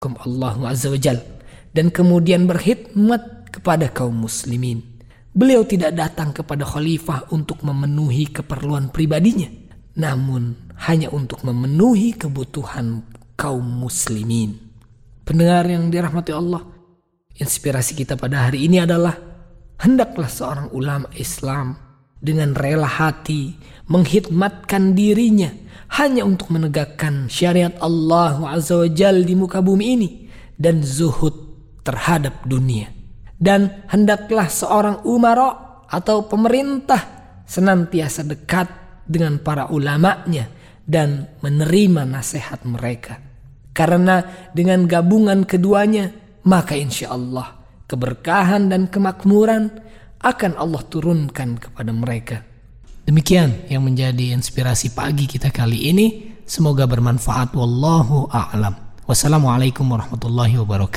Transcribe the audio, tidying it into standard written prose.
hukum Allah Azza wa Jalla dan kemudian berkhidmat kepada kaum muslimin. Beliau tidak datang kepada khalifah untuk memenuhi keperluan pribadinya, namun hanya untuk memenuhi kebutuhan kaum muslimin. Pendengar yang dirahmati Allah, inspirasi kita pada hari ini adalah hendaklah seorang ulama Islam dengan rela hati mengkhidmatkan dirinya hanya untuk menegakkan syariat Allah Azza wa Jalla di muka bumi ini dan zuhud terhadap dunia. Dan hendaklah seorang umara atau pemerintah senantiasa dekat dengan para ulamanya dan menerima nasihat mereka. Karena dengan gabungan keduanya, maka insya Allah keberkahan dan kemakmuran akan Allah turunkan kepada mereka. Demikian yang menjadi inspirasi pagi kita kali ini. Semoga bermanfaat. Wallahu a'lam. Wassalamualaikum warahmatullahi wabarakatuh.